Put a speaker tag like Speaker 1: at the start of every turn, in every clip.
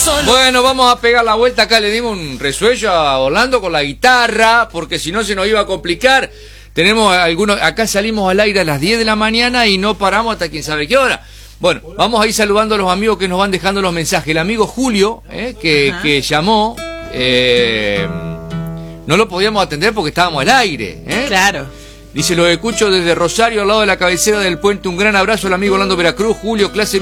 Speaker 1: Bueno, vamos a pegar la vuelta acá, le dimos un resuello a Orlando con la guitarra, porque si no se nos iba a complicar. Tenemos algunos, acá salimos al aire a las 10 de la mañana y no paramos hasta quién sabe qué hora. Bueno, vamos a ir saludando a los amigos que nos van dejando los mensajes. El amigo Julio, que llamó, no lo podíamos atender porque estábamos al aire.
Speaker 2: Claro.
Speaker 1: Dice, lo escucho desde Rosario, al lado de la cabecera del puente. Un gran abrazo al amigo Orlando Veracruz, Julio, clase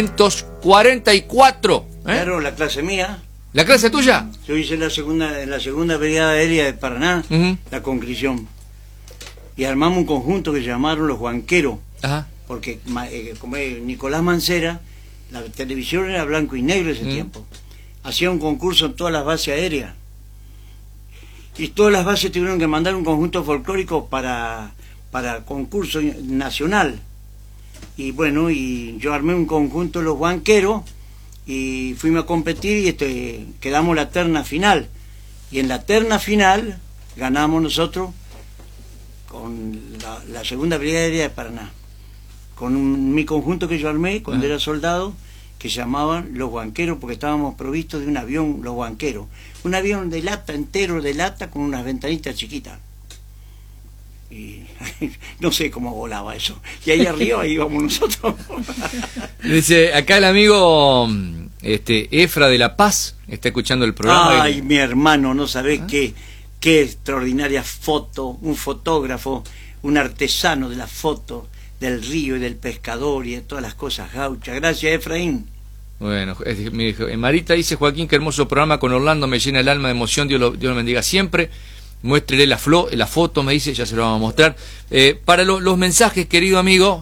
Speaker 1: 1944.
Speaker 3: Claro, la clase mía.
Speaker 1: ¿La clase tuya?
Speaker 3: Yo hice la segunda brigada aérea de Paraná, la conscripción. Y armamos un conjunto que llamaron los Huanqueros.
Speaker 1: Ajá.
Speaker 3: Porque como Nicolás Mancera, la televisión era blanco y negro ese tiempo. Hacía un concurso en todas las bases aéreas. Y todas las bases tuvieron que mandar un conjunto folclórico para concurso nacional. Y bueno, y yo armé un conjunto de los Huanqueros y fuimos a competir y quedamos la terna final. Y en la terna final ganamos nosotros con la segunda brigada aérea de Paraná, con mi conjunto que yo armé cuando era soldado, que se llamaban los Huanqueros, porque estábamos provistos de un avión, los Huanqueros, un avión de lata, entero de lata, con unas ventanitas chiquitas, y no sé cómo volaba eso, y ahí arriba íbamos nosotros.
Speaker 1: Dice acá el amigo Efra de La Paz está escuchando el programa.
Speaker 3: Ay, mi hermano, no sabés qué extraordinaria foto, un fotógrafo, un artesano de la foto, del río y del pescador y de todas las cosas gauchas. Gracias, Efraín.
Speaker 1: Bueno, Marita dice, Joaquín, qué hermoso programa con Orlando, me llena el alma de emoción, Dios lo bendiga siempre. Muéstrele la foto, me dice, ya se lo vamos a mostrar. Para los mensajes, querido amigo,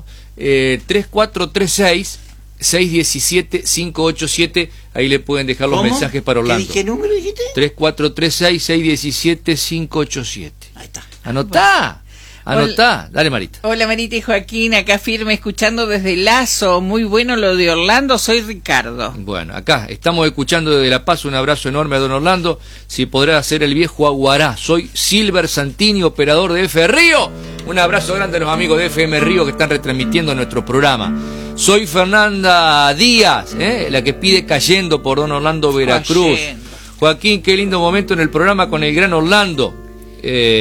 Speaker 1: 3436-617-587, ahí le pueden dejar los mensajes para Orlando.
Speaker 3: ¿Qué número dijiste?
Speaker 1: 3436-617-587.
Speaker 3: Ahí está.
Speaker 1: Anotá. Dale, Marita.
Speaker 2: Hola, Marita y Joaquín, acá firme escuchando desde Lazo. Muy bueno lo de Orlando, soy Ricardo.
Speaker 1: Bueno, acá estamos escuchando desde La Paz. Un abrazo enorme a don Orlando. Si podrá hacer el viejo Aguará. Soy Silver Santini, operador de FM Río. Un abrazo grande a los amigos de FM Río que están retransmitiendo nuestro programa. Soy Fernanda Díaz, la que pide Cayendo por don Orlando Veracruz. Joaquín, qué lindo momento en el programa con el gran Orlando.